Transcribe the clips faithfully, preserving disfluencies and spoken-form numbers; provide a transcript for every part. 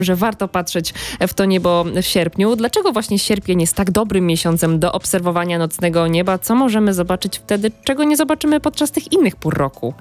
że warto patrzeć w to niebo w sierpniu. Dlaczego właśnie sierpień jest tak dobrym miesiącem do obserwowania nocnego nieba? Co możemy zobaczyć wtedy, czego nie zobaczymy podczas tych innych pór roku?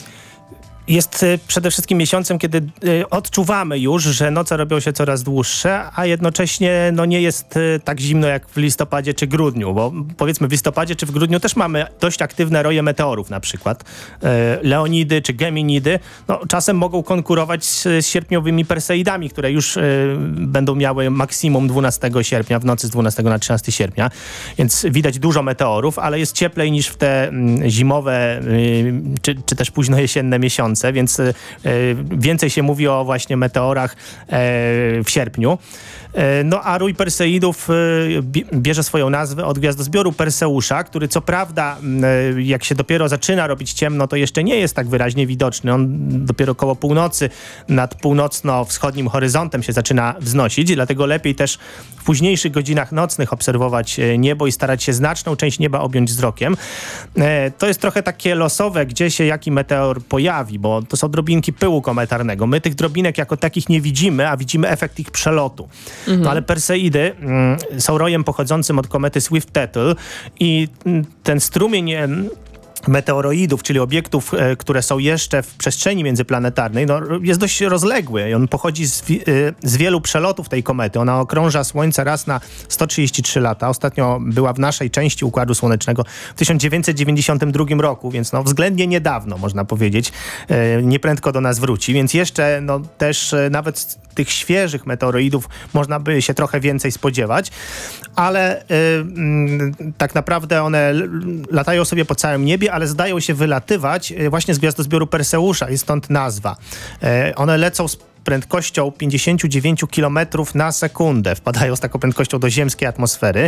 Jest przede wszystkim miesiącem, kiedy odczuwamy już, że noce robią się coraz dłuższe, a jednocześnie no, nie jest tak zimno jak w listopadzie czy grudniu, bo powiedzmy w listopadzie czy w grudniu też mamy dość aktywne roje meteorów na przykład. Leonidy czy Geminidy no, czasem mogą konkurować z sierpniowymi Perseidami, które już będą miały maksimum dwunastego sierpnia, w nocy z dwunastego na trzynastego sierpnia, więc widać dużo meteorów, ale jest cieplej niż w te zimowe czy, czy też późno jesienne miesiące. Więc y, więcej się mówi o właśnie meteorach y, w sierpniu. Y, no a rój Perseidów y, bierze swoją nazwę od gwiazdozbioru Perseusza, który co prawda y, jak się dopiero zaczyna robić ciemno, to jeszcze nie jest tak wyraźnie widoczny. On dopiero koło północy nad północno-wschodnim horyzontem się zaczyna wznosić, dlatego lepiej też w późniejszych godzinach nocnych obserwować niebo i starać się znaczną część nieba objąć wzrokiem. Y, to jest trochę takie losowe, gdzie się jaki meteor pojawi, bo to są drobinki pyłu kometarnego. My tych drobinek jako takich nie widzimy, a widzimy efekt ich przelotu. Mhm. No ale Perseidy mm, są rojem pochodzącym od komety Swift-Tuttle i mm, ten strumień mm, meteoroidów, czyli obiektów, e, które są jeszcze w przestrzeni międzyplanetarnej, no, jest dość rozległy i on pochodzi z, wi- e, z wielu przelotów tej komety. Ona okrąża Słońce raz na sto trzydzieści trzy lata. Ostatnio była w naszej części Układu Słonecznego w tysiąc dziewięćset dziewięćdziesiątym drugim roku, więc no, względnie niedawno, można powiedzieć. E, nieprędko do nas wróci, więc jeszcze no, też e, nawet z tych świeżych meteoroidów można by się trochę więcej spodziewać, ale e, m, tak naprawdę one l- latają sobie po całym niebie, ale zdają się wylatywać właśnie z gwiazdozbioru Perseusza i stąd nazwa. E, one lecą z prędkością pięćdziesiąt dziewięć kilometrów na sekundę. Wpadają z taką prędkością do ziemskiej atmosfery.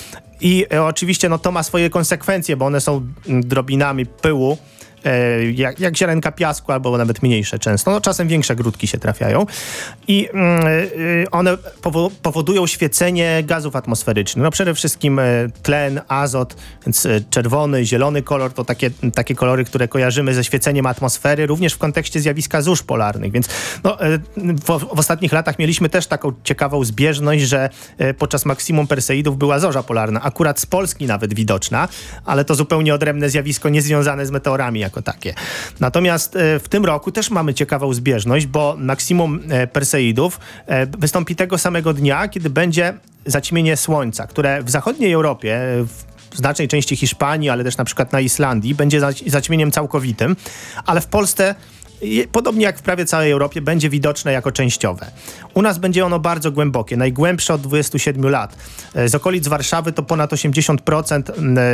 I e, oczywiście no, to ma swoje konsekwencje, bo one są drobinami pyłu, e, jak, jak ziarenka piasku, albo nawet mniejsze często. No, czasem większe grudki się trafiają. I y, one powo- powodują świecenie gazów atmosferycznych. No przede wszystkim y, tlen, azot, więc y, czerwony, zielony kolor to takie, takie kolory, które kojarzymy ze świeceniem atmosfery, również w kontekście zjawiska zórz polarnych. Więc no, y, w, w ostatnich latach mieliśmy też taką ciekawą zbieżność, że y, podczas maksimum Perseidów była zorza polarna. Akurat z Polski nawet widoczna, ale to zupełnie odrębne zjawisko, niezwiązane z meteorami jako takie. Natomiast y, w tym roku też mamy ciekawą zbieżność, bo maksimum y, Perseidów y, wystąpi tego samego dnia, kiedy będzie zaćmienie Słońca, które w zachodniej Europie, w znacznej części Hiszpanii, ale też na przykład na Islandii, będzie zać- zaćmieniem całkowitym, ale w Polsce podobnie jak w prawie całej Europie, będzie widoczne jako częściowe. U nas będzie ono bardzo głębokie, najgłębsze od dwudziestu siedmiu lat. Z okolic Warszawy to ponad osiemdziesiąt procent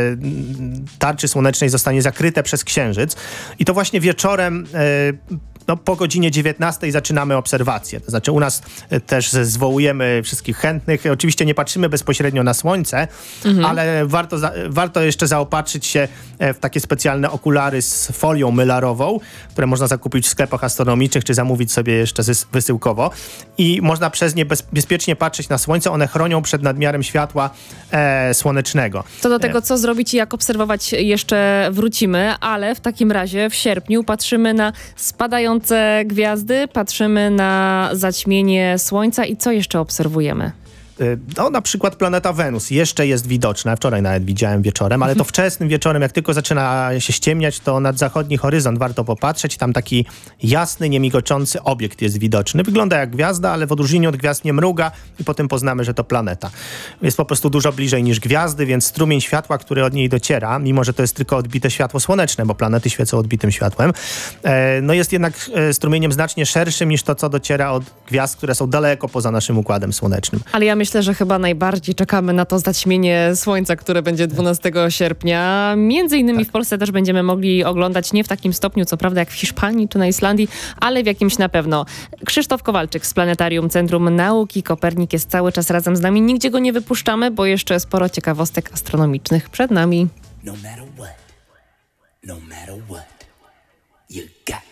tarczy słonecznej zostanie zakryte przez Księżyc i to właśnie wieczorem no, po godzinie dziewiętnastej zaczynamy obserwacje. To znaczy u nas też zwołujemy wszystkich chętnych. Oczywiście nie patrzymy bezpośrednio na Słońce, mhm. ale warto, za, warto jeszcze zaopatrzyć się w takie specjalne okulary z folią mylarową, które można zakupić w sklepach astronomicznych, czy zamówić sobie jeszcze wysyłkowo. I można przez nie bez, bezpiecznie patrzeć na Słońce. One chronią przed nadmiarem światła e, słonecznego. To do tego, co zrobić i jak obserwować, jeszcze wrócimy, ale w takim razie w sierpniu patrzymy na spadające gwiazdy, patrzymy na zaćmienie Słońca i co jeszcze obserwujemy? No, na przykład planeta Wenus jeszcze jest widoczna. Wczoraj nawet widziałem wieczorem, ale to wczesnym wieczorem, jak tylko zaczyna się ściemniać, to nad zachodni horyzont warto popatrzeć. Tam taki jasny, niemigoczący obiekt jest widoczny. Wygląda jak gwiazda, ale w odróżnieniu od gwiazd nie mruga i potem poznamy, że to planeta. Jest po prostu dużo bliżej niż gwiazdy, więc strumień światła, który od niej dociera, mimo że to jest tylko odbite światło słoneczne, bo planety świecą odbitym światłem, no jest jednak strumieniem znacznie szerszym niż to, co dociera od gwiazd, które są daleko poza naszym Układem Słonecznym. Ale ja myślę, że chyba najbardziej czekamy na to zaćmienie Słońca, które będzie dwunastego sierpnia. Między innymi tak. W Polsce też będziemy mogli oglądać nie w takim stopniu, co prawda, jak w Hiszpanii czy na Islandii, ale w jakimś na pewno. Krzysztof Kowalczyk z Planetarium Centrum Nauki Kopernik jest cały czas razem z nami. Nigdzie go nie wypuszczamy, bo jeszcze sporo ciekawostek astronomicznych przed nami. No matter what, no matter what, you got